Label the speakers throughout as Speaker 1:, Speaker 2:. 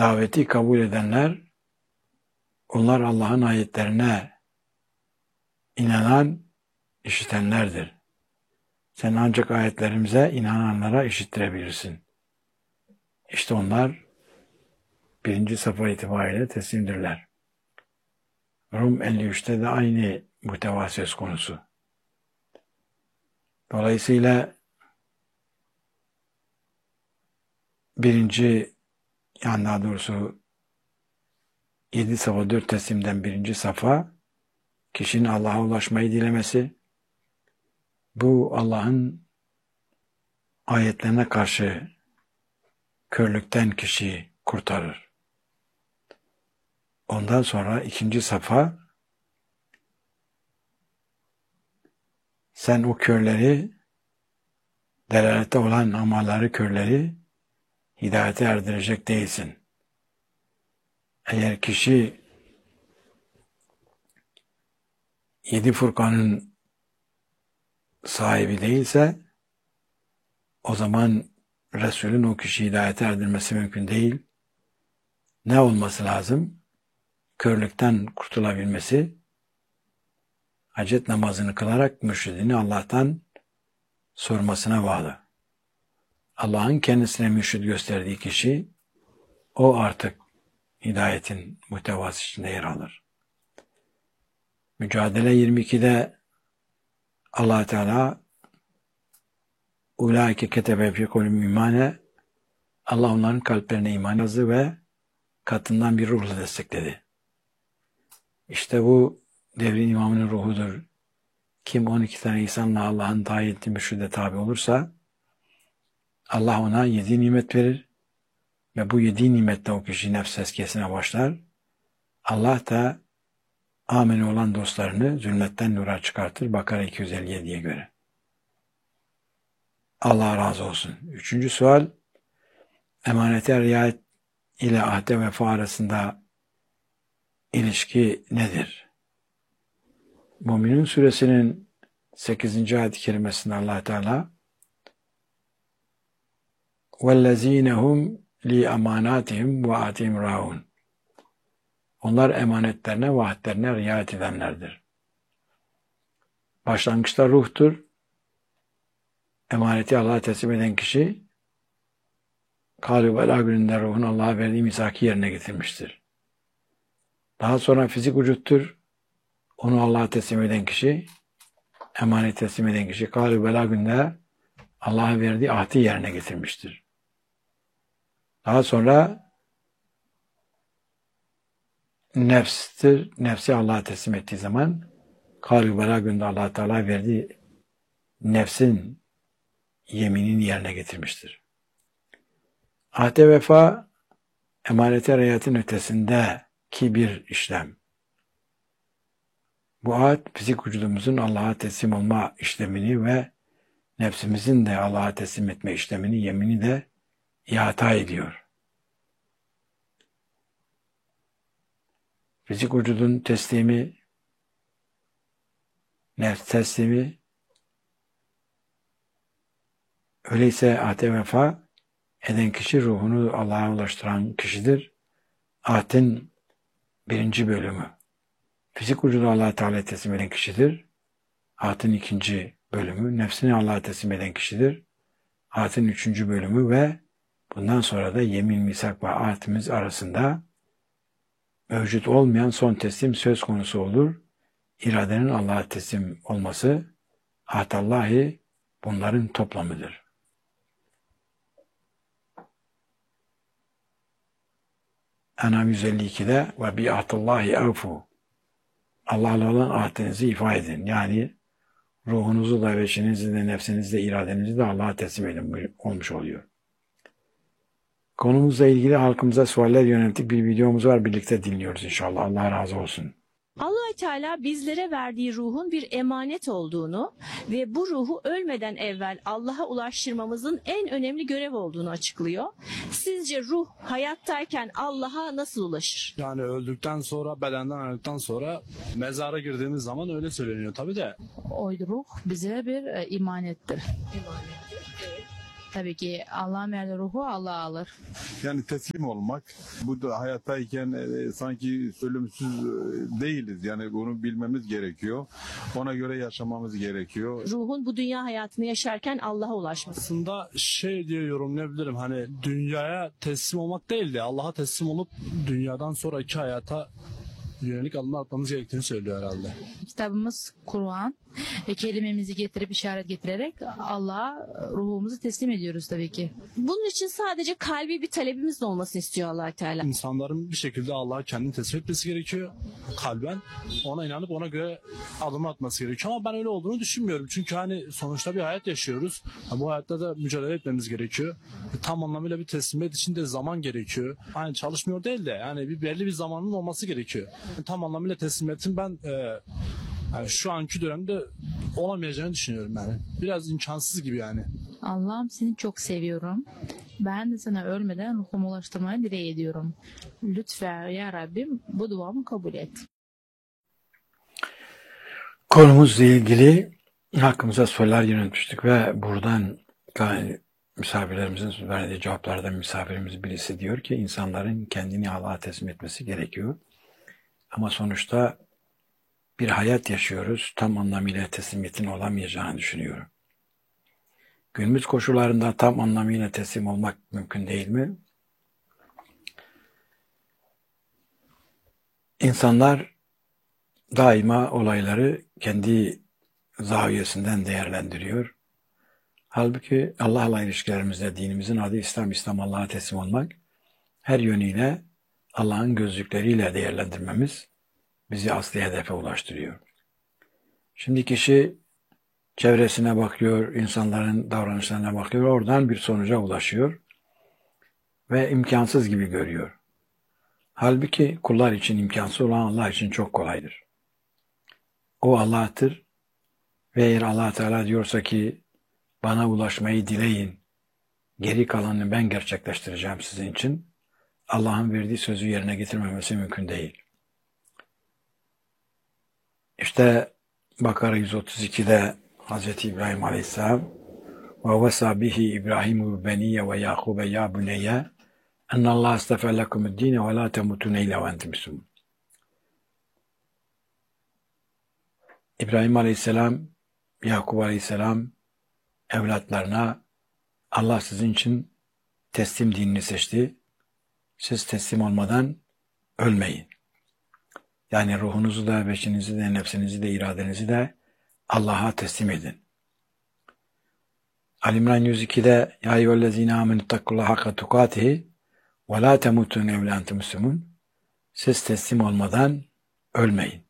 Speaker 1: daveti kabul edenler, onlar Allah'ın ayetlerine inanan, işitenlerdir. Sen ancak ayetlerimize inananlara işittirebilirsin. İşte onlar birinci safa itibariyle teslimdirler. Rum 53'te de aynı muhteva söz konusu. Dolayısıyla daha doğrusu 7 safa 4 teslimden birinci safa kişinin Allah'a ulaşmayı dilemesi, bu Allah'ın ayetlerine karşı körlükten kişiyi kurtarır. Ondan sonra ikinci safa, sen o körleri, delalette olan amalları körleri hidayete erdirecek değilsin. Eğer kişi 7 Furkan'ın sahibi değilse, o zaman Resul'ün o kişiyi hidayete erdirmesi mümkün değil. Ne olması lazım? Körlükten kurtulabilmesi, hacet namazını kılarak mürşidini Allah'tan sormasına bağlı. Allah'ın kendisine mürşid gösterdiği kişi, o artık hidayetin muhtevası içinde yer alır. Mücadele 22'de Allah Teala ulaike ketebe fi kulubihim imane, Allah onların kalplerine iman yazdı ve katından bir ruhla destekledi. İşte bu devrin imamının ruhudur. Kim 12 tane insanla Allah'ın tayin ettiği mürşide tabi olursa, Allah ona 7 nimet verir ve bu 7 nimette o kişi nefs tezkiyesine başlar. Allah da ameni olan dostlarını zulmetten nura çıkartır. Bakara 257'ye göre. Allah razı olsun. 3. sual, emanete riayet ile ahde vefa arasında ilişki nedir? Müminun suresinin 8. ayet-i kerimesinde Allah Teala وَالَّذ۪ينَ هُمْ لِيَمَانَاتِهِمْ وَاَتِهِمْ رَاهُونَ, onlar emanetlerine, vaatlerine riayet edenlerdir. Başlangıçta ruhtur. Emaneti Allah'a teslim eden kişi, Kâlû belâ gününde ruhun Allah'a verdiği misaki yerine getirmiştir. Daha sonra fizik vücuttur. Onu Allah'a teslim eden kişi, emanet teslim eden kişi, Kâlû belâ gününde Allah'a verdiği ahdi yerine getirmiştir. Daha sonra nefstir. Nefsi Allah'a teslim ettiği zaman, Kâlû belâ gününde Allah Teala verdiği nefsin yeminini yerine getirmiştir. Ahde vefa, emanete riayetin ötesindeki bir işlem. Bu ahd, fizik vücudumuzun Allah'a teslim olma işlemini ve nefsimizin de Allah'a teslim etme işlemini, yemini de ihata ediyor. Fizik vücudun teslimi, nefs teslimi, öyleyse ahde vefa eden kişi ruhunu Allah'a ulaştıran kişidir. Ahdin 1. bölümü. Fizik vücudu Allah'a Teala teslim eden kişidir. Ahdin 2. bölümü. Nefsini Allah'a teslim eden kişidir. Ahdin 3. bölümü ve bundan sonra da yemin, misak ve ahdimiz arasında mevcut olmayan son teslim söz konusu olur. İradenin Allah'a teslim olması, ahdallahi bunların toplamıdır. En'am 152'de ve bi ahdallahi evfu, Allah'la olan ahdinizi ifa edin. Yani ruhunuzu da, veşinizi de, nefsinizi de, iradenizi de Allah'a teslim edin olmuş oluyor. Konumuzla ilgili halkımıza sualler yönelttik bir videomuz var. Birlikte dinliyoruz inşallah. Allah razı olsun.
Speaker 2: Allah-u Teala bizlere verdiği ruhun bir emanet olduğunu ve bu ruhu ölmeden evvel Allah'a ulaştırmamızın en önemli görev olduğunu açıklıyor. Sizce ruh hayattayken Allah'a nasıl ulaşır?
Speaker 3: Yani öldükten sonra, bedenden ayrıldıktan sonra mezara girdiğimiz zaman öyle söyleniyor tabii de.
Speaker 4: O ruh bize bir emanettir.
Speaker 2: Emanettir. Evet.
Speaker 4: Tabii ki Allah'ın verdiği ruhu Allah alır.
Speaker 5: Yani teslim olmak. Bu da hayattayken sanki ölümsüz değiliz. Yani bunu bilmemiz gerekiyor. Ona göre yaşamamız gerekiyor.
Speaker 2: Ruhun bu dünya hayatını yaşarken Allah'a ulaşması.
Speaker 3: Aslında şey diye yorumlayabilirim, hani dünyaya teslim olmak değil de Allah'a teslim olup dünyadan sonraki hayata yönelik adımlar atmamız gerektiğini söylüyor herhalde.
Speaker 4: Kitabımız Kur'an ve kelimemizi getirip işaret getirerek Allah'a ruhumuzu teslim ediyoruz tabii ki.
Speaker 2: Bunun için sadece kalbi bir talebimiz de olmasını istiyor Allah Teala.
Speaker 3: İnsanların bir şekilde Allah'a kendini teslim etmesi gerekiyor kalben. Ona inanıp ona göre adım atması gerekiyor. Ama ben öyle olduğunu düşünmüyorum. Çünkü hani sonuçta bir hayat yaşıyoruz. Bu hayatta da mücadele etmemiz gerekiyor. Tam anlamıyla bir teslimiyet için de zaman gerekiyor. Hani çalışmıyor değil de yani belli bir zamanın olması gerekiyor. Tam anlamıyla teslimiyetin ben yani şu anki dönemde olamayacağını düşünüyorum yani. Biraz imkansız gibi yani.
Speaker 4: Allah'ım seni çok seviyorum. Ben de sana ölmeden ruhumu ulaştırmayı dileği ediyorum. Lütfen ya Rabbim bu duamı kabul et.
Speaker 1: Konumuzla ilgili hakkımıza sorular yöneltmiştik ve buradan misafirlerimizin verdiği cevaplardan misafirimiz birisi diyor ki insanların kendini Allah'a teslim etmesi gerekiyor. Ama sonuçta bir hayat yaşıyoruz. Tam anlamıyla teslimiyetin olamayacağını düşünüyorum. Günümüz koşullarında tam anlamıyla teslim olmak mümkün değil mi? İnsanlar daima olayları kendi zaviyesinden değerlendiriyor. Halbuki Allah'la ilişkilerimizde dinimizin adı İslam Allah'a teslim olmak, her yönüyle Allah'ın gözlükleriyle değerlendirmemiz bizi asli hedefe ulaştırıyor. Şimdi kişi çevresine bakıyor, insanların davranışlarına bakıyor, oradan bir sonuca ulaşıyor ve imkansız gibi görüyor. Halbuki kullar için imkansız olan Allah için çok kolaydır. O Allah'tır ve eğer Allah Teala diyorsa ki bana ulaşmayı dileyin, geri kalanını ben gerçekleştireceğim sizin için, Allah'ın verdiği sözü yerine getirmemesi mümkün değil. İşte Bakara 132'de Hz. İbrahim Aleyhisselam ve vesa bihi İbrahimu beniyye ve Yakube ya buneyye ennallâhe istefe lekumu'd-dîne ve lâ temutûne illâ ve entum müslümûn. İbrahim Aleyhisselam, Yakub Aleyhisselam evlatlarına Allah sizin için teslim dinini seçti. Siz teslim olmadan ölmeyin. Yani ruhunuzu da, beşinizi de, nefsinizi de, iradenizi de Allah'a teslim edin. Ali-İmran 102'de Ya eyyühellezîne âmenüttakullâhe hakka tukâtihi ve lâ temutûne illâ ve entum müslümûn. Siz teslim olmadan ölmeyin.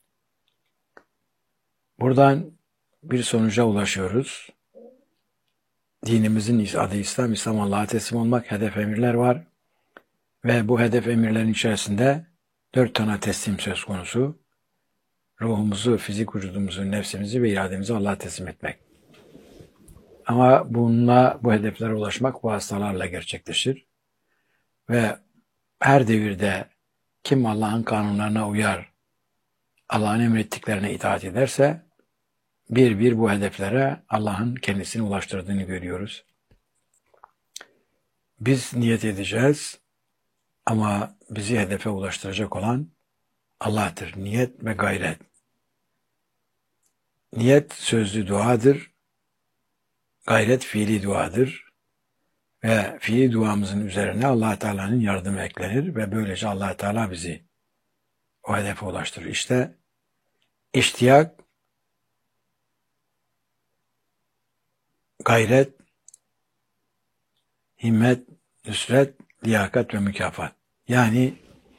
Speaker 1: Buradan bir sonuca ulaşıyoruz. Dinimizin adı İslam Allah'a teslim olmak, hedef emirler var. Ve bu hedef emirlerin içerisinde 4 tane teslim söz konusu. Ruhumuzu, fizik vücudumuzu, nefsimizi ve irademizi Allah'a teslim etmek. Ama bu hedeflere ulaşmak vasıtalarla gerçekleşir. Ve her devirde kim Allah'ın kanunlarına uyar, Allah'ın emrettiklerine itaat ederse, bir bu hedeflere Allah'ın kendisini ulaştırdığını görüyoruz. Biz niyet edeceğiz ama bizi hedefe ulaştıracak olan Allah'tır. Niyet ve gayret. Niyet sözlü duadır, gayret fiili duadır ve fiili duamızın üzerine Allah Teala'nın yardımı eklenir ve böylece Allah Teala bizi o hedefe ulaştırır. İşte iştiyak, gayret, himmet, nüsret, liyakat ve mükafat. Yani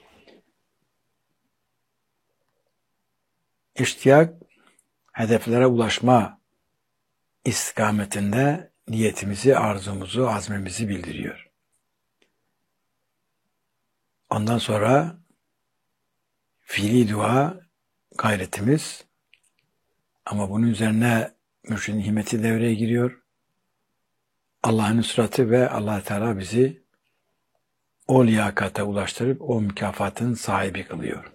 Speaker 1: iştiyak, hedeflere ulaşma istikametinde niyetimizi, arzumuzu, azmimizi bildiriyor. Ondan sonra fiili dua, gayretimiz, ama bunun üzerine mürşidin himmeti devreye giriyor. Allah'ın nusratı ve Allah Teala bizi o liyakata ulaştırıp o mükafatın sahibi kılıyor.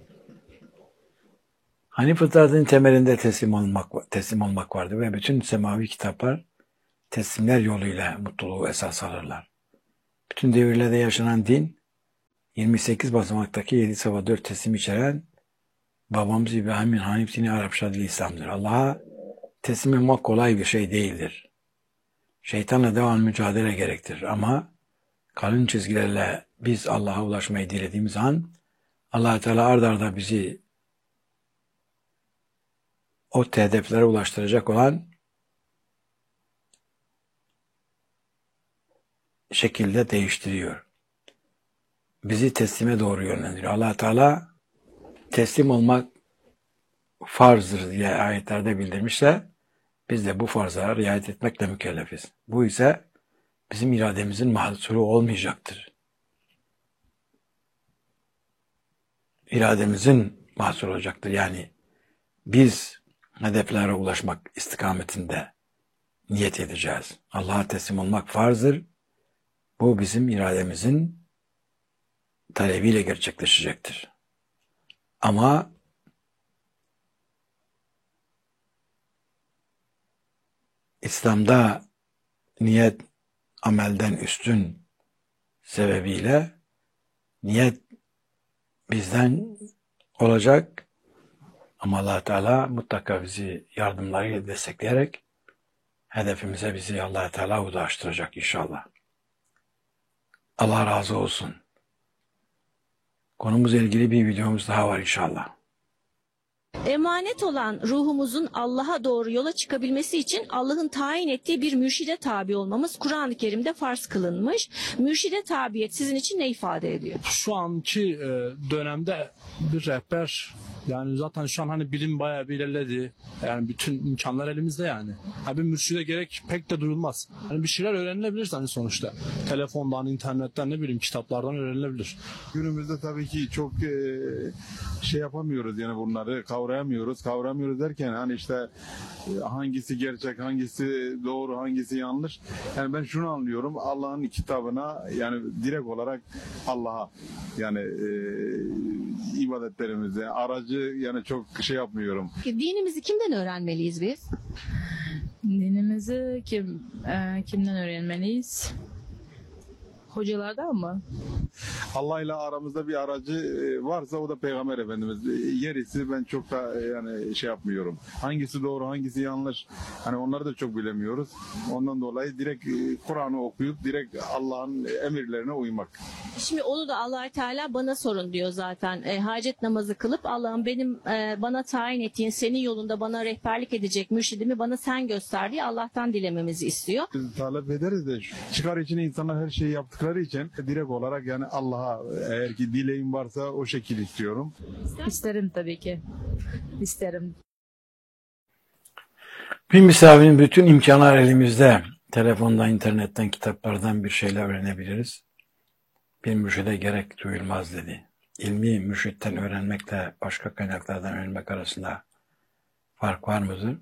Speaker 1: Hani fıtratın temelinde teslim olmak vardı ve bütün semavi kitaplar teslimler yoluyla mutluluğu esas alırlar. Bütün devirlerde yaşanan din 28 basamaktaki 7 sabah 4 teslim içeren babamız İbrahim'in Hanif dini Arapça dili İslam'dır. Allah'a teslim olmak kolay bir şey değildir. Şeytanla devam mücadele gerektirir ama kalın çizgilerle biz Allah'a ulaşmayı dilediğimiz an Allah-u Teala ard arda bizi o hedeflere ulaştıracak olan şekilde değiştiriyor. Bizi teslime doğru yönlendiriyor. Allah Teala teslim olmak farzdır diye ayetlerde bildirmişse biz de bu farza riayet etmekle mükellefiz. Bu ise bizim irademizin mahsuru olmayacaktır. İrademizin mahsuru olacaktır. Yani biz hedeflere ulaşmak istikametinde niyet edeceğiz. Allah'a teslim olmak farzdır. Bu bizim irademizin talebiyle gerçekleşecektir. Ama İslam'da niyet amelden üstün sebebiyle niyet bizden olacak ama Allah Teala mutlaka bizi yardımlarıyla destekleyerek hedefimize bizi Allah Teala ulaştıracak inşallah. Allah razı olsun. Konumuzla ilgili bir videomuz daha var inşallah.
Speaker 2: Emanet olan ruhumuzun Allah'a doğru yola çıkabilmesi için Allah'ın tayin ettiği bir mürşide tabi olmamız Kur'an-ı Kerim'de farz kılınmış. Mürşide tabiyet sizin için ne ifade ediyor?
Speaker 3: Şu anki dönemde bir rehber, yani zaten şu an hani bilim bayağı bir ilerledi. Yani bütün imkanlar elimizde yani. Bir mürşide gerek pek de duyulmaz. Hani bir şeyler öğrenilebilir hani sonuçta. Telefondan, internetten, ne bileyim kitaplardan öğrenilebilir.
Speaker 5: Günümüzde tabii ki çok şey yapamıyoruz yani bunları kavrayamıyoruz. Kavramıyoruz derken hani işte hangisi gerçek, hangisi doğru, hangisi yanlış. Yani ben şunu anlıyorum. Allah'ın kitabına yani direkt olarak Allah'a yani ibadetlerimize aracı yani çok şey yapmıyorum.
Speaker 2: Dinimizi kimden öğrenmeliyiz biz?
Speaker 4: Dinimizi kimden öğrenmeliyiz? Hocalardan mı?
Speaker 5: Allah ile aramızda bir aracı varsa o da Peygamber Efendimiz. Gerisi ben çok da yani şey yapmıyorum. Hangisi doğru, hangisi yanlış. Hani onları da çok bilemiyoruz. Ondan dolayı direkt Kur'an'ı okuyup direkt Allah'ın emirlerine uymak.
Speaker 2: Şimdi onu da Allah Teala bana sorun diyor zaten. Hacet namazı kılıp Allah'ım bana tayin ettiğin senin yolunda bana rehberlik edecek mürşidimi bana sen göster diye Allah'tan dilememizi istiyor.
Speaker 5: Biz talep ederiz de çıkar için insanlar her şeyi yaptıkları için direkt olarak yani Allah'a eğer ki dileğim varsa o şekil istiyorum.
Speaker 4: İsterim tabii ki. İsterim.
Speaker 1: Bir misafirin bütün imkanlar elimizde. Telefondan, internetten, kitaplardan bir şeyler öğrenebiliriz. Bir mürşide gerek duyulmaz dedi. İlmi mürşitten öğrenmekle başka kaynaklardan öğrenmek arasında fark var mıdır?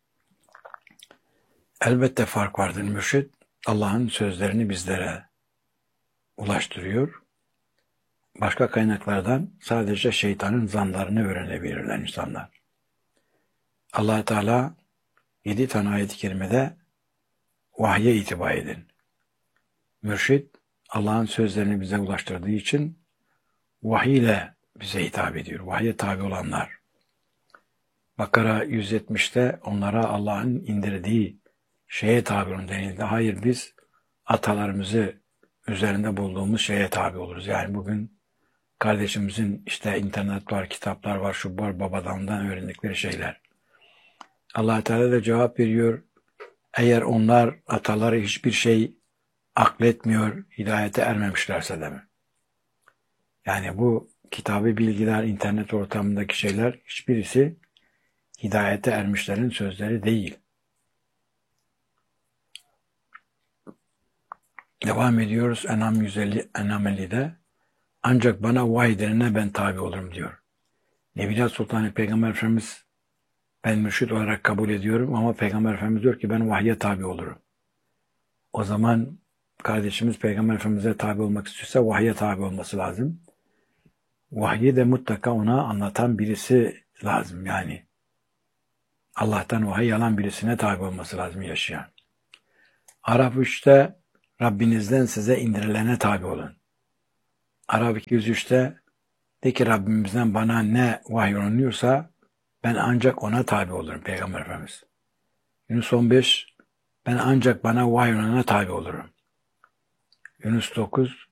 Speaker 1: Elbette fark vardır. Mürşit Allah'ın sözlerini bizlere ulaştırıyor. Başka kaynaklardan sadece şeytanın zanlarını öğrenebilirler insanlar. Allah Teala 7 tane ayet-i kerimede vahye itibar edin. Mürşit Allah'ın sözlerini bize ulaştırdığı için vahiy ile bize hitap ediyor. Vahye tabi olanlar. Bakara 170'te onlara Allah'ın indirdiği şeye tabi olun denildi. Hayır, biz atalarımızı üzerinde bulduğumuz şeye tabi oluruz. Yani bugün kardeşimizin işte internet var, kitaplar var, şu var, babadandan öğrendikleri şeyler. Allah Teala da cevap veriyor. Eğer onlar ataları hiçbir şey akletmiyor, hidayete ermemişlerse de mi? Yani bu kitabı bilgiler, internet ortamındaki şeyler hiçbirisi hidayete ermişlerin sözleri değil. Devam ediyoruz En'am 150, En'am 50'de. Ancak bana vahiy denene ben tabi olurum diyor. Nebilat Sultanı Peygamber Efendimiz ben mürşid olarak kabul ediyorum ama Peygamber Efendimiz diyor ki ben vahye tabi olurum. O zaman kardeşimiz Peygamber Efendimiz'e tabi olmak istiyorsa vahye tabi olması lazım. Vahyi de mutlaka ona anlatan birisi lazım yani. Allah'tan vahiy alan birisine tabi olması lazım yaşayan. Araf 3'te Rabbinizden size indirilene tabi olun. Araf 203'te de ki Rabbimizden bana ne vahyolunuyorsa ben ancak ona tabi olurum Peygamber Efendimiz. Yunus 15 ben ancak bana vahyolunana tabi olurum. Yunus 9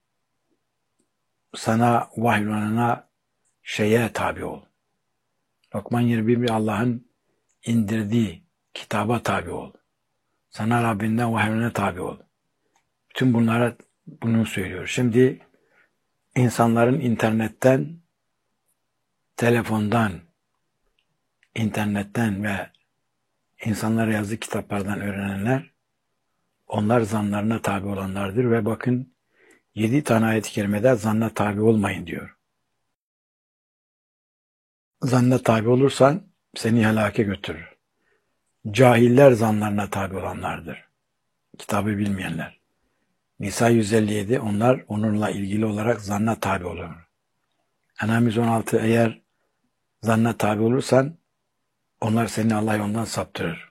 Speaker 1: sana vahyolunana şeye tabi ol. Lokman 21 Allah'ın indirdiği kitaba tabi ol. Sana Rabbinden vahyolunana tabi ol. Bütün bunlara bunu söylüyor. Şimdi insanların internetten, telefondan, internetten ve insanlara yazdığı kitaplardan öğrenenler, onlar zanlarına tabi olanlardır ve bakın 7 tane ayet-i kerimede zanna tabi olmayın diyor. Zanna tabi olursan seni helake götürür. Cahiller zanlarına tabi olanlardır. Kitabı bilmeyenler. Nisa 157 onlar onunla ilgili olarak zanna tabi olur. En'am 116 eğer zanna tabi olursan onlar seni Allah yolundan saptırır.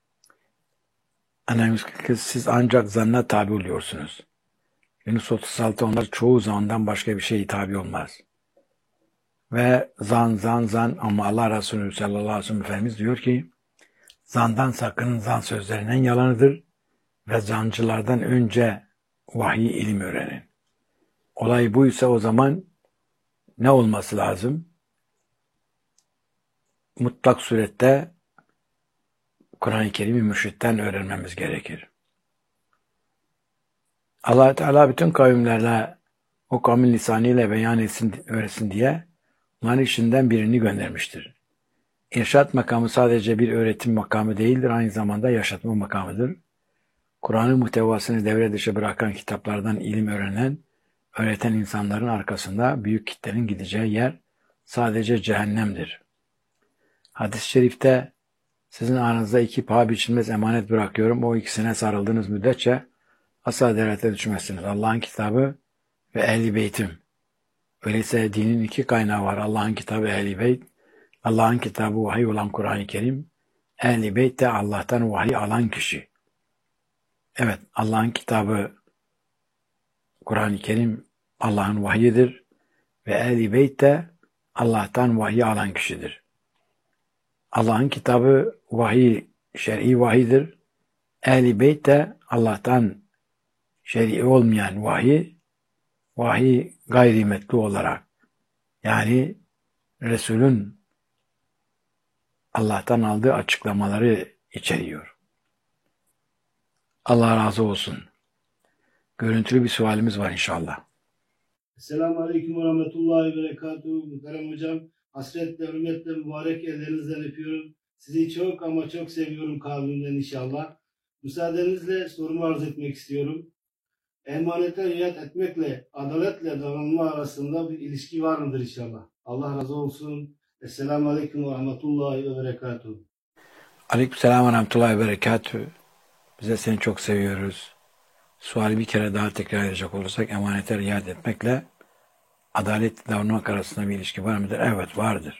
Speaker 1: En'am 142 siz ancak zanna tabi oluyorsunuz. Yunus 36 onlar çoğu zandan başka bir şey tabi olmaz. Ve zan ama Allah Resulü sallallahu aleyhi ve sellem Efendimiz diyor ki zandan sakının zan sözlerinden yalanıdır ve zancılardan önce vahiy ilim öğrenin. Olay buysa o zaman ne olması lazım? Mutlak surette Kur'an-ı Kerim'i mürşitten öğrenmemiz gerekir. Allah Teala bütün kavimlerle o kavmin lisanıyla beyan etsin, öğretsin diye onların işinden birini göndermiştir. İrşad makamı sadece bir öğretim makamı değildir, aynı zamanda yaşatma makamıdır. Kur'an'ın muhtevasını devre dışı bırakan kitaplardan ilim öğreten insanların arkasında büyük kitlenin gideceği yer sadece cehennemdir. Hadis-i şerifte sizin aranızda 2 paha biçilmez emanet bırakıyorum. O ikisine sarıldığınız müddetçe asla devlete düşmezsiniz. Allah'ın kitabı ve ehl-i beytim. Öyleyse dinin 2 kaynağı var. Allah'ın kitabı ehl-i beyt. Allah'ın kitabı vahiy olan Kur'an-ı Kerim. Ehl-i beyt de Allah'tan vahiy alan kişi. Evet, Allah'ın kitabı Kur'an-ı Kerim Allah'ın vahyidir ve ehl-i beyt de Allah'tan vahiy alan kişidir. Allah'ın kitabı vahiy, şer'i vahiydir. Ehl-i beyt de Allah'tan şer'i olmayan vahiy gayrimetli olarak yani Resul'ün Allah'tan aldığı açıklamaları içeriyor. Allah razı olsun. Görüntülü bir sualimiz var inşallah.
Speaker 6: Esselamu Aleyküm ve Rahmetullahi ve Berekatuhu. Muhterem hocam, hasretle, hürmetle, mübarek ellerinizden öpüyorum. Sizi çok ama çok seviyorum kalbimden inşallah. Müsaadenizle sorumu arz etmek istiyorum. Emanete riayet etmekle, adaletle davranma arasında bir ilişki var mıdır inşallah? Allah razı olsun. Esselamu Aleyküm ve Rahmetullahi ve Berekatuhu.
Speaker 1: Aleykümselam ve Rahmetullahi ve Berekatuhu. Biz de seni çok seviyoruz. Suali bir kere daha tekrar edecek olursak emanete riayet etmekle adaletli davranmak arasında bir ilişki var mıdır? Evet, vardır.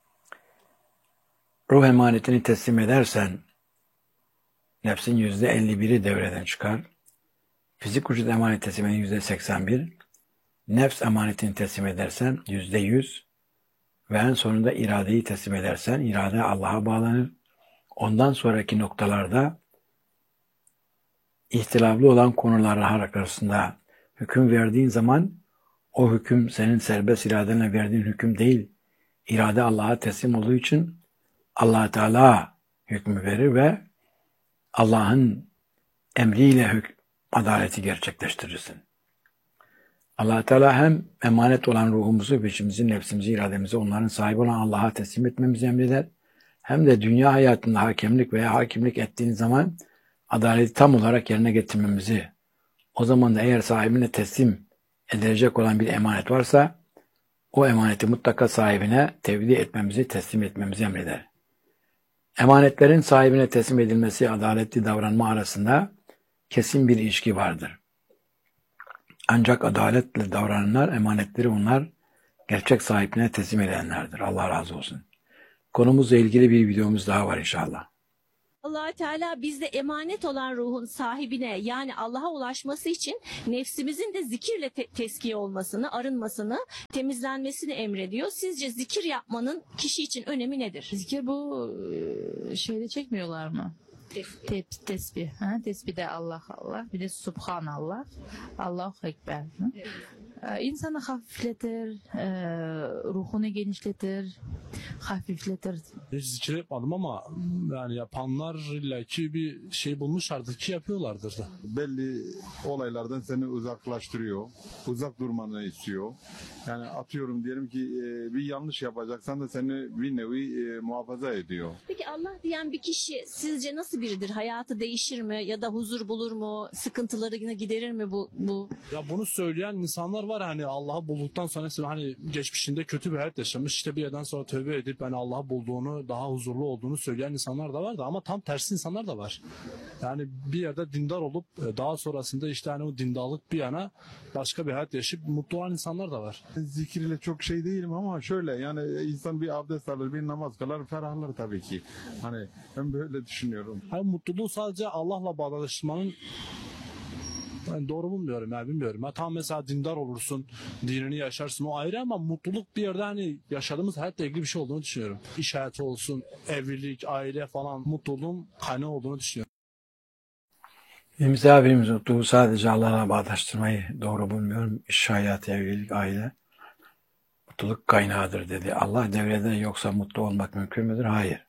Speaker 1: Ruh emanetini teslim edersen nefsin %51'i devreden çıkar. Fizik vücut emanet teslim eden %81. Nefs emanetini teslim edersen %100. Ve en sonunda iradeyi teslim edersen irade Allah'a bağlanır. Ondan sonraki noktalarda ihtilaflı olan konular arasında hüküm verdiğin zaman o hüküm senin serbest iradenle verdiğin hüküm değil. İrade Allah'a teslim olduğu için Allah Teala hükmü verir ve Allah'ın emriyle adaleti gerçekleştirirsin. Allah Teala hem emanet olan ruhumuzu, biçimimizi, nefsimizi, irademizi onların sahibi olan Allah'a teslim etmemizi emreder. Hem de dünya hayatında hakemlik veya hakimlik ettiğin zaman adaleti tam olarak yerine getirmemizi, o zaman da eğer sahibine teslim edilecek olan bir emanet varsa, o emaneti mutlaka sahibine tevdi etmemizi, teslim etmemizi emreder. Emanetlerin sahibine teslim edilmesi, adaletli davranma arasında kesin bir ilişki vardır. Ancak adaletle davrananlar, emanetleri onlar gerçek sahibine teslim edenlerdir. Allah razı olsun. Konumuzla ilgili bir videomuz daha var inşallah.
Speaker 2: Allah Teala bizde emanet olan ruhun sahibine yani Allah'a ulaşması için nefsimizin de zikirle teskiye olmasını, arınmasını, temizlenmesini emrediyor. Sizce zikir yapmanın kişi için önemi nedir?
Speaker 4: Zikir bu şeyde çekmiyorlar mı? Tesbih. Ha? Tesbih de Allah Allah. Bir de Subhanallah. Allahu Ekber. İnsanı hafifletir, ruhunu genişletir, hafifletir.
Speaker 3: Hiç zikir yapmadım ama yani yapanlar illaki bir şey bulmuşlardır ki yapıyorlardır da.
Speaker 5: Belli olaylardan seni uzaklaştırıyor. Uzak durmanı istiyor. Yani atıyorum diyelim ki bir yanlış yapacaksan da seni bir nevi muhafaza ediyor.
Speaker 2: Peki Allah diyen bir kişi sizce nasıl biridir? Hayatı değişir mi ya da huzur bulur mu? Sıkıntılarını giderir mi bu?
Speaker 3: Ya bunu söyleyen insanlar var hani Allah'ı bulduktan sonra hani geçmişinde kötü bir hayat yaşamış işte bir yerden sonra tövbe edip hani Allah'ı bulduğunu daha huzurlu olduğunu söyleyen insanlar da var da ama tam tersi insanlar da var. Yani bir yerde dindar olup daha sonrasında işte hani o dindarlık bir yana başka bir hayat yaşayıp mutlu olan insanlar da var.
Speaker 5: Zikir ile çok şey değilim ama şöyle yani insan bir abdest alır, bir namaz kılar, ferahlar tabii ki. Hani ben böyle düşünüyorum.
Speaker 3: Hani mutluluğu sadece Allah'la bağdaştırmanın ben doğru bulmuyorum ya bilmiyorum. Ya tam mesela dindar olursun, dinini yaşarsın o ayrı ama mutluluk bir yerde hani yaşadığımız hayatla ilgili bir şey olduğunu düşünüyorum. İş hayatı olsun, evlilik, aile falan mutluluğun kaynağı olduğunu düşünüyorum.
Speaker 1: Misafirimiz mutluluğu sadece Allah'la bağdaştırmayı doğru bulmuyorum. İş hayatı, evlilik, aile mutluluk kaynağıdır dedi. Allah devrede yoksa mutlu olmak mümkün müdür? Hayır.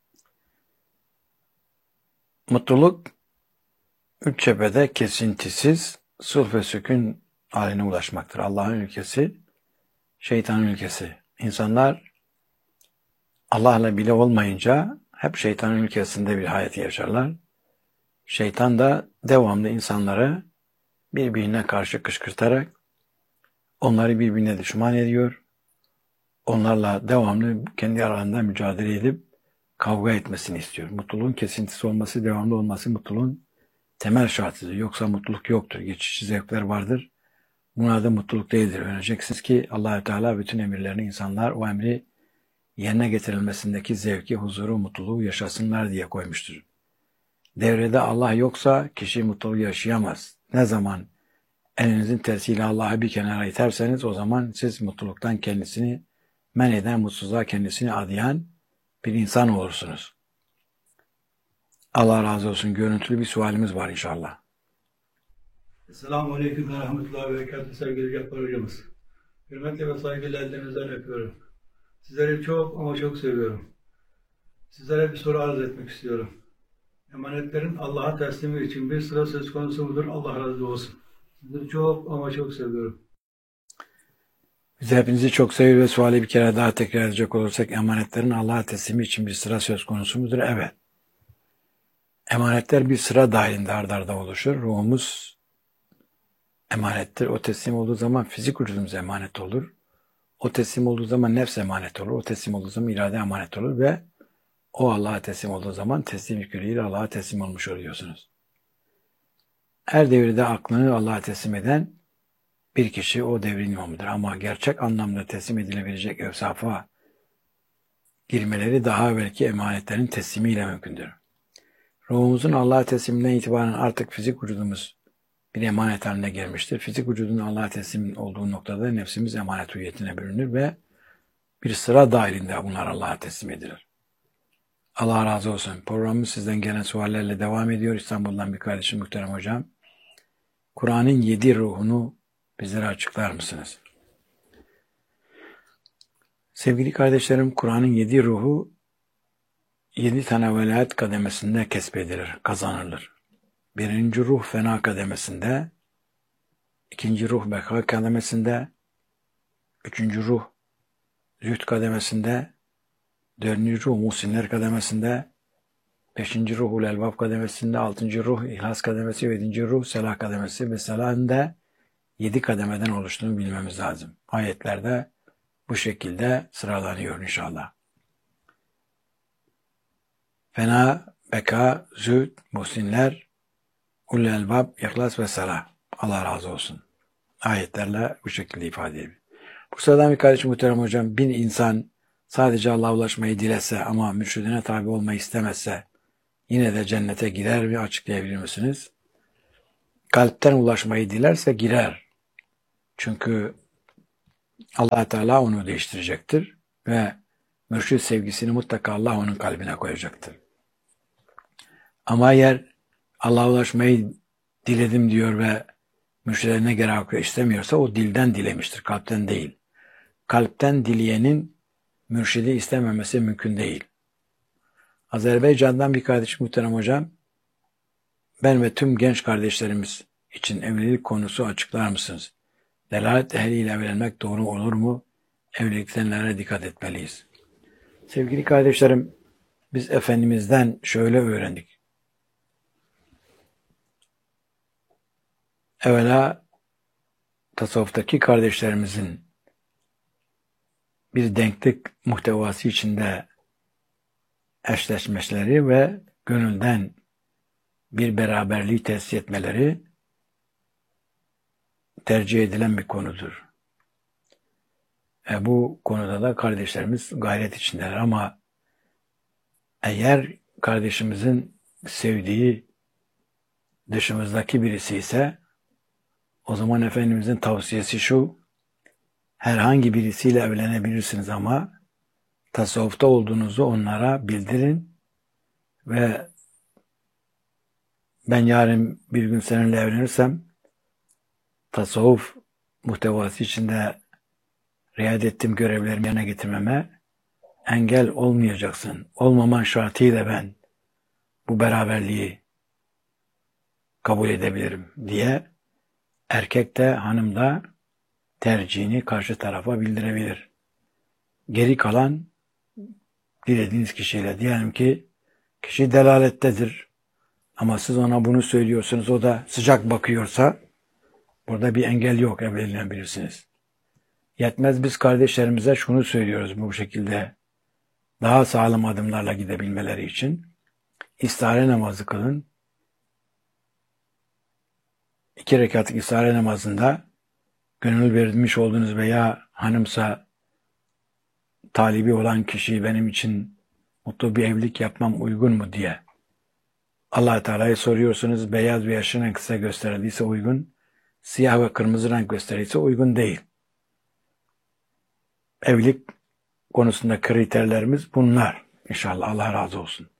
Speaker 1: Mutluluk üç cephede kesintisiz sulh ve sükun haline ulaşmaktır. Allah'ın ülkesi, şeytanın ülkesi. İnsanlar Allah'la bile olmayınca hep şeytanın ülkesinde bir hayat yaşarlar. Şeytan da devamlı insanları birbirine karşı kışkırtarak onları birbirine düşman ediyor. Onlarla devamlı kendi aralarında mücadele edip kavga etmesini istiyor. Mutluluğun kesintisi olması, devamlı olması mutluluğun temel şartıdır. Yoksa mutluluk yoktur. Geçici zevkler vardır. Bunlar da mutluluk değildir. Öğreneceksiniz ki Allah-u Teala bütün emirlerini insanlar o emri yerine getirilmesindeki zevki, huzuru, mutluluğu yaşasınlar diye koymuştur. Devrede Allah yoksa kişi mutluluğu yaşayamaz. Ne zaman elinizin tersiyle Allah'ı bir kenara iterseniz o zaman siz mutluluktan kendisini men eden, mutsuzluğa kendisini adayan bir insan olursunuz. Allah razı olsun. Görüntülü bir sualimiz var inşallah.
Speaker 7: Selamun Aleyküm ve Rahmetullahi ve Berekatuhu sevgili Cabbar hocamız. Hürmetle ve saygıyla ellerinizden öpüyorum. Sizleri çok ama çok seviyorum. Sizlere bir soru arz etmek istiyorum. Emanetlerin Allah'a teslimi için bir sıra söz konusu mudur? Allah razı olsun. Sizleri çok ama çok seviyorum.
Speaker 1: Biz hepinizi çok seviyor ve suali bir kere daha tekrar edecek olursak emanetlerin Allah'a teslimi için bir sıra söz konusu mudur? Evet. Emanetler bir sıra dahilinde ard arda oluşur. Ruhumuz emanettir. O teslim olduğu zaman fizik vücudumuz emanet olur. O teslim olduğu zaman nefs emanet olur. O teslim olduğu zaman irade emanet olur ve o Allah'a teslim olduğu zaman teslim yüküyle Allah'a teslim olmuş oluyorsunuz. Her devirde aklını Allah'a teslim eden bir kişi o devrin imamıdır. Ama gerçek anlamda teslim edilebilecek evsafa girmeleri daha evvelki emanetlerin teslimiyle mümkündür. Ruhumuzun Allah'a tesliminden itibaren artık fizik vücudumuz bir emanet haline gelmiştir. Fizik vücudun Allah'a teslim olduğu noktada nefsimiz emanet hüviyetine bürünür ve bir sıra dahilinde bunlar Allah'a teslim edilir. Allah razı olsun. Programımız sizden gelen suallerle devam ediyor. İstanbul'dan bir kardeşim muhterem hocam. Kur'an'ın 7 ruhunu bizlere açıklar mısınız? Sevgili kardeşlerim, Kur'an'ın 7 ruhu 7 tane velayet kademesinde kesbedilir, kazanılır. Birinci ruh fena kademesinde, ikinci ruh beka kademesinde, üçüncü ruh zühd kademesinde, dördüncü ruh muhsinler kademesinde, beşinci ruh ulelbab kademesinde, altıncı ruh ihlas kademesi, yedinci ruh selah kademesi ve selahın da 7 kademeden oluştuğunu bilmemiz lazım. Ayetlerde bu şekilde sıralanıyor inşallah. Fena, beka, zühd, muhsinler, ulelbab, ihlas ve selah. Allah razı olsun. Ayetlerle bu şekilde ifade edilir. Bu sıradan bir kardeşim muhterem hocam, bir insan sadece Allah'a ulaşmayı dilese ama mürşidine tabi olmayı istemezse yine de cennete girer ve açıklayabilir misiniz? Kalpten ulaşmayı dilerse girer. Çünkü Allah Teala onu değiştirecektir ve mürşid sevgisini mutlaka Allah onun kalbine koyacaktır. Ama eğer Allah'a ulaşmayı diledim diyor ve mürşide ne gerek istemiyorsa o dilden dilemiştir, kalpten değil. Kalpten dileyenin mürşidi istememesi mümkün değil. Azerbaycan'dan bir kardeşim muhterem hocam, ben ve tüm genç kardeşlerimiz için evlilik konusu açıklar mısınız? Delalet ehliyle evlenmek doğru olur mu? Evlilikten nelere dikkat etmeliyiz? Sevgili kardeşlerim, biz Efendimiz'den şöyle öğrendik. Evvela tasavvuftaki kardeşlerimizin bir denklik muhtevası içinde eşleşmeleri ve gönülden bir beraberliği tesis etmeleri tercih edilen bir konudur. Bu konuda da kardeşlerimiz gayret içindeler ama eğer kardeşimizin sevdiği dışımızdaki birisi ise o zaman Efendimizin tavsiyesi şu: herhangi birisiyle evlenebilirsiniz ama tasavvufta olduğunuzu onlara bildirin ve ben yarın bir gün seninle evlenirsem tasavvuf muhtevası içinde riayet ettiğim görevlerimi yerine getirmeme engel olmayacaksın. Olmaman şartıyla ben bu beraberliği kabul edebilirim diye erkek de hanım da tercihini karşı tarafa bildirebilir. Geri kalan dilediğiniz kişiyle, diyelim ki kişi delalettedir ama siz ona bunu söylüyorsunuz, o da sıcak bakıyorsa burada bir engel yok, evlenebilirsiniz. Yetmez, biz kardeşlerimize şunu söylüyoruz bu şekilde daha sağlam adımlarla gidebilmeleri için. İstihare namazı kılın. 2 rekatlık istihare namazında gönül vermiş olduğunuz veya hanımsa talibi olan kişiyi benim için mutlu bir evlilik yapmam uygun mu diye Allah Teala'ya soruyorsunuz. Beyaz ve yaşlı renk size gösterildiyse uygun, siyah ve kırmızı renk gösterildiyse uygun değil. Evlilik konusunda kriterlerimiz bunlar. İnşallah Allah razı olsun.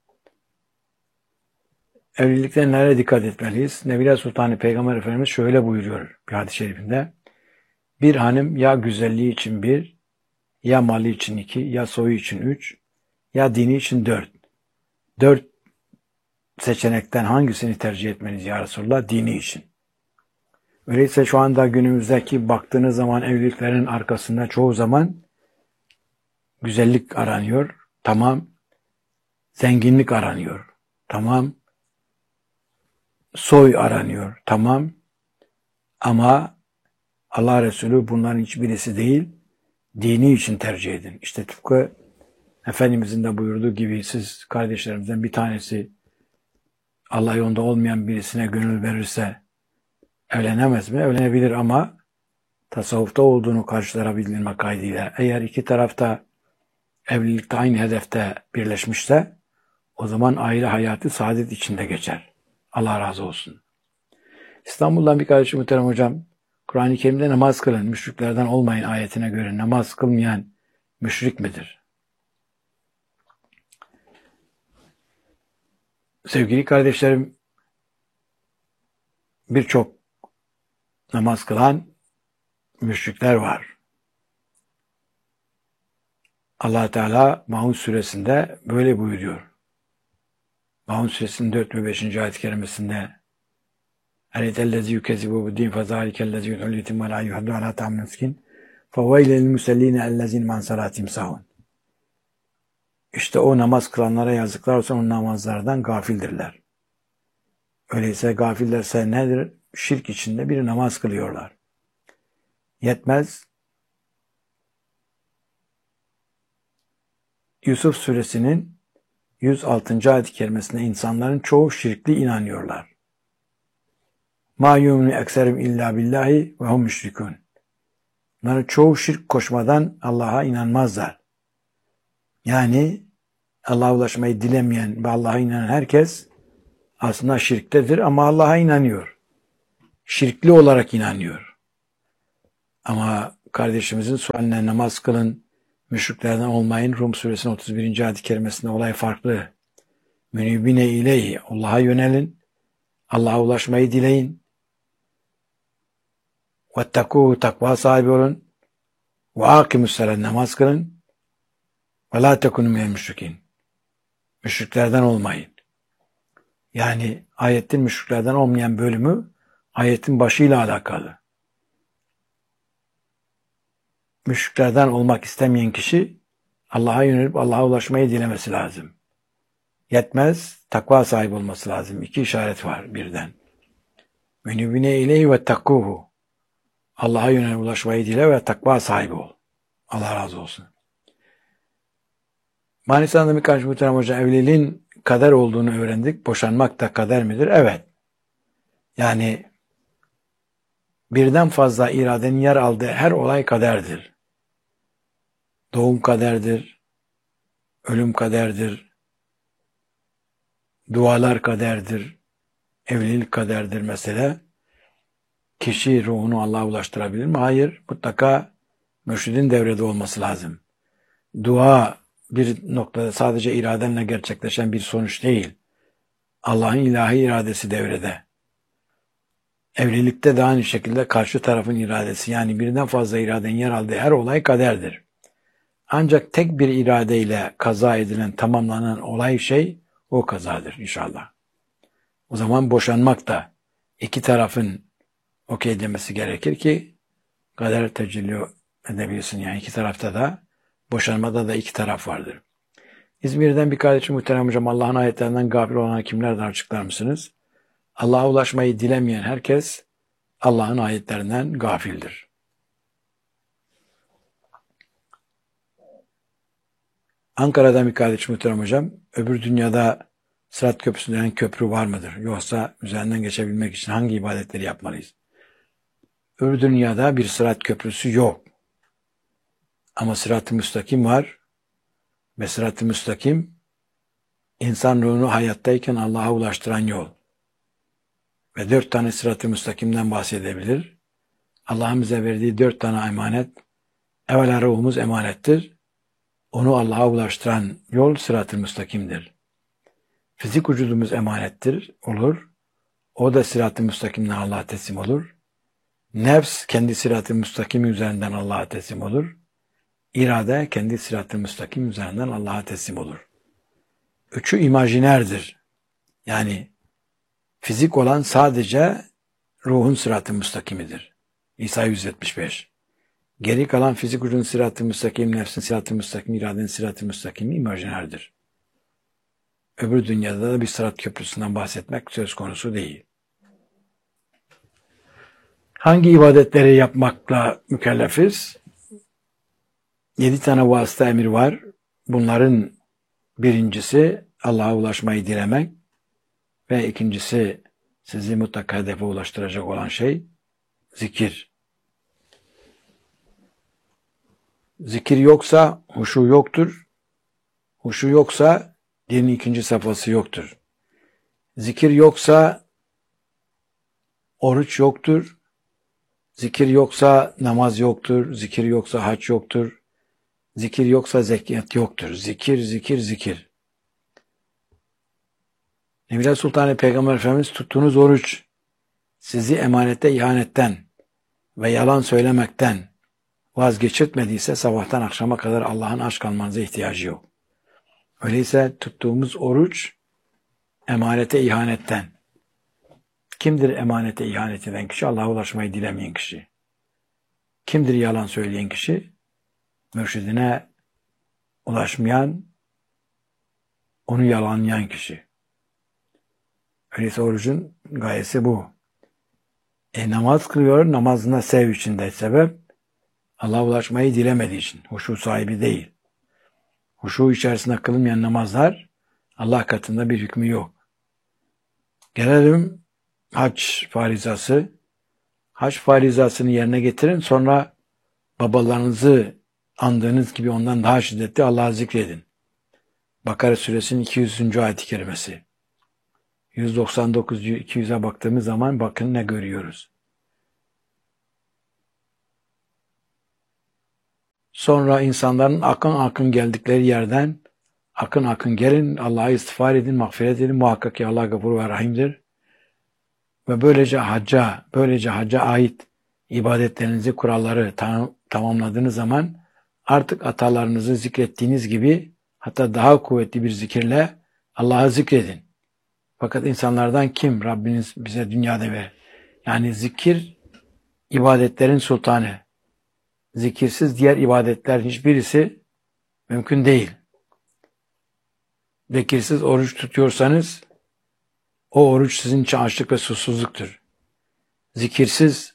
Speaker 1: Evlilikte nereye dikkat etmeliyiz? Nebiler Sultanı Peygamber Efendimiz şöyle buyuruyor bir hadis-i şerifinde. Bir hanım ya güzelliği için 1, ya malı için 2, ya soyu için 3, ya dini için 4. 4 seçenekten hangisini tercih etmeniz ya Resulullah? Dini için. Öyleyse şu anda günümüzdeki baktığınız zaman evliliklerin arkasında çoğu zaman güzellik aranıyor. Tamam. Zenginlik aranıyor. Tamam. Soy aranıyor. Tamam. Ama Allah Resulü bunların hiçbirisi değil, dini için tercih edin. İşte tıpkı Efendimizin de buyurduğu gibi siz kardeşlerimizden bir tanesi Allah yolunda olmayan birisine gönül verirse evlenemez mi? Evlenebilir ama tasavvufta olduğunu karşılara bildirme kaydıyla. Eğer iki tarafta evlilikte aynı hedefte birleşmişse o zaman aile hayatı saadet içinde geçer. Allah razı olsun. İstanbul'dan bir kardeşim muhterem hocam, Kur'an-ı Kerim'de namaz kılın, müşriklerden olmayın ayetine göre namaz kılmayan müşrik midir? Sevgili kardeşlerim, birçok namaz kılan müşrikler var. Allah Teala Maun suresinde böyle buyuruyor. Maun suresinin 4 ve 5. ayet-i kerimesinde Eretellezi yükezibu buddin fezâlikellezi yud'ulitim ve lâ yuhaddu alâ ta'min miskin fevveylel musellîne ellezîn man salâtim sahun. İşte o namaz kılanlara yazıklar olsun, o namazlardan gafildirler. Öyleyse gafillerse nedir? Şirk içinde bir namaz kılıyorlar. Yetmez. Yusuf suresinin 106. ayet-i kerimesinde insanların çoğu şirkli inanıyorlar. مَا يُؤْمِنُ اَكْسَرِمْ اِلَّا بِاللّٰهِ وَهُمْ مُشْرِكُونَ. Bunların çoğu şirk koşmadan Allah'a inanmazlar. Yani Allah'a ulaşmayı dilemeyen ve Allah'a inanan herkes aslında şirktedir ama Allah'a inanıyor. Şirkli olarak inanıyor. Ama kardeşimizin sualine namaz kılın, müşriklerden olmayın. Rum suresinin 31. ayet-i kerimesinde olay farklı. Münibine ileyhi. Allah'a yönelin. Allah'a ulaşmayı dileyin. Vettekûhu, takva sahibi olun. Ve akimussalat, namaz kılın. Ve la tekunu minel müşrikin. Müşriklerden olmayın. Yani ayetin müşriklerden olmayan bölümü ayetin başıyla alakalı. Müşriklerden olmak istemeyen kişi Allah'a yönelip Allah'a ulaşmayı dilemesi lazım. Yetmez, takva sahibi olması lazım. 2 işaret var birden. Münibine ileyhi ve takkuhu. Allah'a yönelip ulaşmayı dile ve takva sahibi ol. Allah razı olsun. Manisa'nda birkaç muhterem hocam, evliliğin kader olduğunu öğrendik. Boşanmak da kader midir? Evet. Yani birden fazla iradenin yer aldığı her olay kaderdir. Doğum kaderdir, ölüm kaderdir, dualar kaderdir, evlilik kaderdir mesela. Kişi ruhunu Allah'a ulaştırabilir mi? Hayır. Mutlaka mürşidin devrede olması lazım. Dua bir noktada sadece iradenle gerçekleşen bir sonuç değil. Allah'ın ilahi iradesi devrede. Evlilikte de aynı şekilde karşı tarafın iradesi, yani birden fazla iradenin yer aldığı her olay kaderdir. Ancak tek bir iradeyle kaza edilen, tamamlanan olay o kazadır inşallah. O zaman boşanmak da 2 tarafın okey demesi gerekir ki kader tecelli edebilsin. Yani 2 tarafta da, boşanmada da 2 taraf vardır. İzmir'den bir kardeşim muhterem hocam, Allah'ın ayetlerinden gafil olan kimlerden açıklar mısınız? Allah'a ulaşmayı dilemeyen herkes Allah'ın ayetlerinden gafildir. Ankara'dan bir kardeşim muhterem hocam, öbür dünyada Sırat Köprüsü denen köprü var mıdır? Yoksa üzerinden geçebilmek için hangi ibadetleri yapmalıyız? Öbür dünyada bir Sırat Köprüsü yok. Ama Sırat-ı Müstakim var. Ve Sırat-ı Müstakim, insan ruhunu hayattayken Allah'a ulaştıran yol. Ve 4 tane Sırat-ı Müstakim'den bahsedebilir. Allah'ın bize verdiği 4 tane emanet. Evvela ruhumuz emanettir. Onu Allah'a ulaştıran yol Sırat-ı Müstakim'dir. Fizik vücudumuz emanettir, olur. O da Sırat-ı Müstakim'den Allah'a teslim olur. Nefs kendi Sırat-ı Müstakim üzerinden Allah'a teslim olur. İrade kendi Sırat-ı Müstakim üzerinden Allah'a teslim olur. 3'ü imajinerdir. Yani fizik olan sadece ruhun Sırat-ı Müstakimidir. İsa 175. Geri kalan fizik vücudun Sırat-ı Müstakim, nefsin Sırat-ı Müstakim, iradenin Sırat-ı Müstakim imajinerdir. Öbür dünyada da bir Sırat Köprüsü'nden bahsetmek söz konusu değil. Hangi ibadetleri yapmakla mükellefiz? 7 tane vasıta emir var. Bunların birincisi Allah'a ulaşmayı dilemek ve ikincisi sizi mutlaka hedefe ulaştıracak olan zikir. Zikir yoksa huşu yoktur. Huşu yoksa dinin 2. safhası yoktur. Zikir yoksa oruç yoktur. Zikir yoksa namaz yoktur. Zikir yoksa hac yoktur. Zikir yoksa zekat yoktur. Zikir, zikir, zikir. Nebiler Sultanı Peygamber Efendimiz, tuttuğunuz oruç sizi emanette ihanetten ve yalan söylemekten vazgeçirtmediyse sabahtan akşama kadar Allah'ın aşk almanıza ihtiyacı yok. Öyleyse tuttuğumuz oruç emanete ihanetten. Kimdir emanete ihanet eden kişi? Allah'a ulaşmayı dilemeyen kişi. Kimdir yalan söyleyen kişi? Mürşidine ulaşmayan, onu yalanlayan kişi. Öyleyse orucun gayesi bu. Namaz kılıyor, namazında sev içinde sebep, Allah'a ulaşmayı dilemediği için, huşu sahibi değil. Huşu içerisinde kılınmayan namazlar, Allah katında bir hükmü yok. Gelelim hac farizası. Hac farizasını yerine getirin, sonra babalarınızı andığınız gibi ondan daha şiddetli Allah'ı zikredin. Bakara suresinin 200. ayet-i kerimesi. 199-200'e baktığımız zaman bakın ne görüyoruz. Sonra insanların akın akın geldikleri yerden akın akın gelin, Allah'a istiğfar edin, mağfiret edin. Muhakkak ki Allah gafur ve rahimdir. Ve böylece hacca ait ibadetlerinizi, kuralları tamamladığınız zaman artık atalarınızı zikrettiğiniz gibi hatta daha kuvvetli bir zikirle Allah'ı zikredin. Fakat insanlardan kim Rabbiniz bize dünyada ver? Yani zikir ibadetlerin sultanı. Zikirsiz diğer ibadetler hiçbirisi mümkün değil. Zikirsiz oruç tutuyorsanız o oruç sizin için açlık ve susuzluktur. Zikirsiz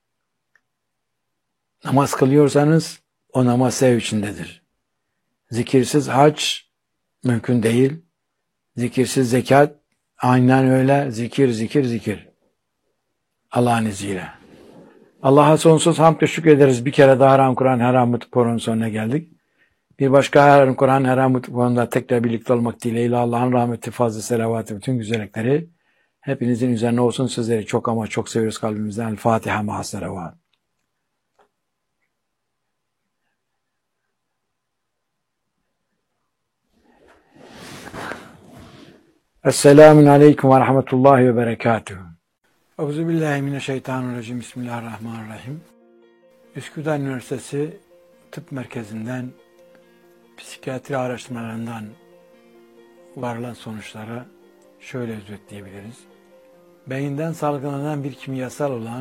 Speaker 1: namaz kılıyorsanız o namaz sev içindedir. Zikirsiz hac mümkün değil. Zikirsiz zekat aynen öyle. Zikir. Allah'ın izniyle. Allah'a sonsuz hamd ve şükrederiz. Bir kere daha Haram Kur'an Haramut Por'un sonuna geldik. Bir başka Haram Kur'an Haramut Por'unda tekrar birlikte olmak dileğiyle Allah'ın rahmeti, fazla selavatı, bütün güzellikleri hepinizin üzerine olsun. Sizleri çok ama çok seviyoruz kalbimizden. El Fatiha ma'a selavat. Esselamun Aleyküm ve Rahmetullahi ve Berekatuhu. Euzubillahimineşşeytanirracim. Bismillahirrahmanirrahim. Üsküdar Üniversitesi Tıp Merkezi'nden psikiyatri araştırmalarından varılan sonuçlara şöyle özetleyebiliriz. Beyinden salgılanan bir kimyasal olan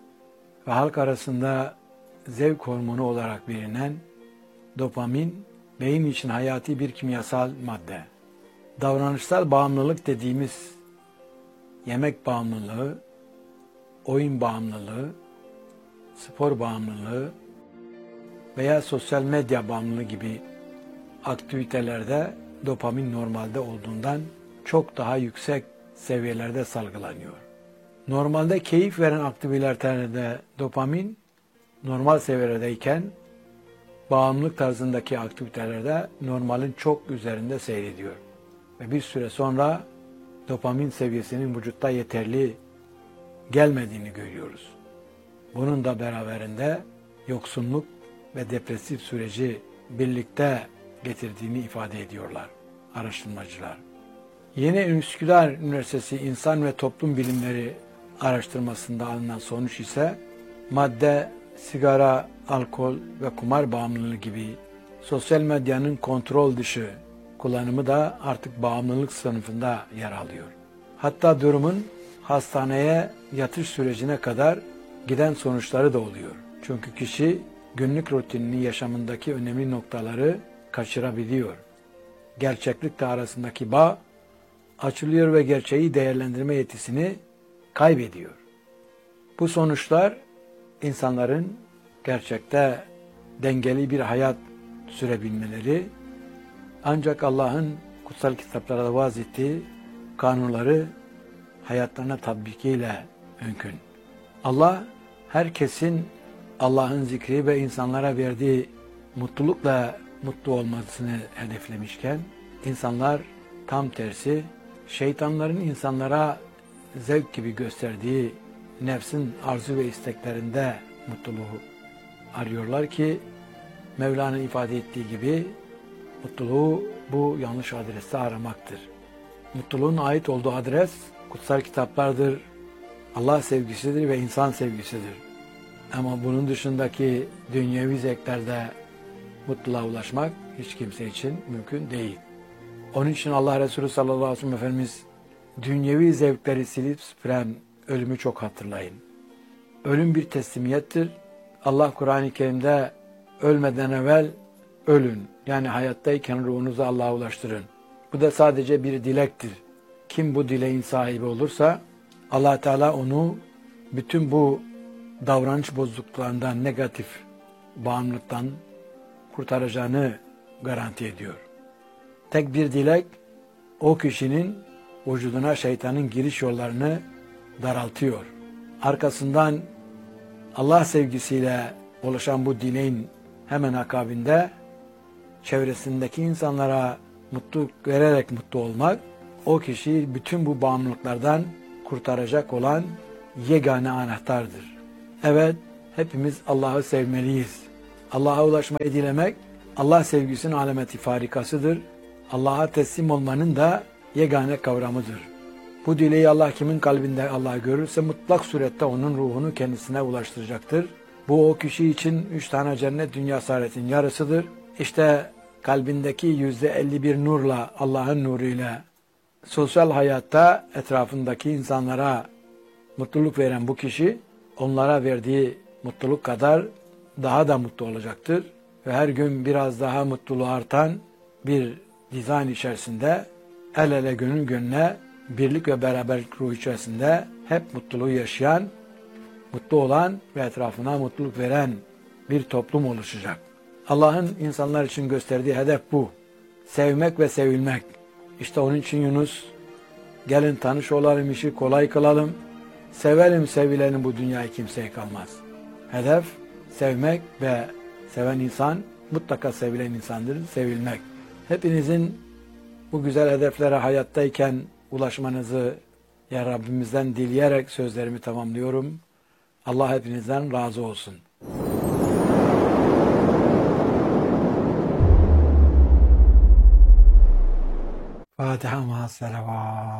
Speaker 1: ve halk arasında zevk hormonu olarak bilinen dopamin, beyin için hayati bir kimyasal madde. Davranışsal bağımlılık dediğimiz yemek bağımlılığı, oyun bağımlılığı, spor bağımlılığı veya sosyal medya bağımlılığı gibi aktivitelerde dopamin normalde olduğundan çok daha yüksek seviyelerde salgılanıyor. Normalde keyif veren aktivitelerde dopamin normal seviyelerdeyken bağımlılık tarzındaki aktivitelerde normalin çok üzerinde seyrediyor. Ve bir süre sonra dopamin seviyesinin vücutta yeterli gelmediğini görüyoruz. Bunun da beraberinde yoksunluk ve depresif süreci birlikte getirdiğini ifade ediyorlar araştırmacılar. Yeni Üsküdar Üniversitesi İnsan ve Toplum Bilimleri araştırmasında alınan sonuç ise madde, sigara, alkol ve kumar bağımlılığı gibi sosyal medyanın kontrol dışı kullanımı da artık bağımlılık sınıfında yer alıyor. Hatta durumun hastaneye yatış sürecine kadar giden sonuçları da oluyor. Çünkü kişi günlük rutininin yaşamındaki önemli noktaları kaçırabiliyor. Gerçeklikle arasındaki bağ açılıyor ve gerçeği değerlendirme yetisini kaybediyor. Bu sonuçlar insanların gerçekte dengeli bir hayat sürebilmeleri ancak Allah'ın kutsal kitaplarda vaz ettiği kanunları hayatlarına tatbikiyle mümkün. Allah herkesin Allah'ın zikri ve insanlara verdiği mutlulukla mutlu olmasını hedeflemişken insanlar tam tersi şeytanların insanlara zevk gibi gösterdiği nefsin arzu ve isteklerinde mutluluğu arıyorlar ki Mevla'nın ifade ettiği gibi mutluluğu bu yanlış adreste aramaktır. Mutluluğun ait olduğu adres kutsal kitaplardır, Allah sevgisidir ve insan sevgisidir. Ama bunun dışındaki dünyevi zevklerde mutluluğa ulaşmak hiç kimse için mümkün değil. Onun için Allah Resulü sallallahu aleyhi ve sellem Efendimiz dünyevi zevkleri silip süpüren ölümü çok hatırlayın. Ölüm bir teslimiyettir. Allah Kur'an-ı Kerim'de ölmeden evvel ölün. Yani hayattayken ruhunuzu Allah'a ulaştırın. Bu da sadece bir dilektir. Kim bu dileğin sahibi olursa Allah Teala onu bütün bu davranış bozukluklarından, negatif bağımlılıktan kurtaracağını garanti ediyor. Tek bir dilek o kişinin vücuduna şeytanın giriş yollarını daraltıyor. Arkasından Allah sevgisiyle oluşan bu dileğin hemen akabinde çevresindeki insanlara mutluluk vererek mutlu olmak, o kişiyi bütün bu bağımlılıklardan kurtaracak olan yegane anahtardır. Evet, hepimiz Allah'ı sevmeliyiz. Allah'a ulaşmayı dilemek, Allah sevgisinin alameti farikasıdır. Allah'a teslim olmanın da yegane kavramıdır. Bu dileği Allah kimin kalbinde Allah görürse mutlak surette onun ruhunu kendisine ulaştıracaktır. Bu o kişi için 3 tane cennet dünya saadetin yarısıdır. İşte kalbindeki %51 nurla, Allah'ın nuruyla sosyal hayatta etrafındaki insanlara mutluluk veren bu kişi onlara verdiği mutluluk kadar daha da mutlu olacaktır. Ve her gün biraz daha mutluluğu artan bir dizayn içerisinde el ele gönül gönüle birlik ve beraberlik ruhu içerisinde hep mutluluğu yaşayan, mutlu olan ve etrafına mutluluk veren bir toplum oluşacak. Allah'ın insanlar için gösterdiği hedef bu. Sevmek ve sevilmek. İşte onun için Yunus, gelin tanış olalım, işi kolay kılalım. Sevelim sevilenin bu dünyayı kimseye kalmaz. Hedef sevmek ve seven insan mutlaka sevilen insandır, sevilmek. Hepinizin bu güzel hedeflere hayattayken ulaşmanızı ya Rabbimizden dileyerek sözlerimi tamamlıyorum. Allah hepinizden razı olsun. Fatiha ma'as-selavat.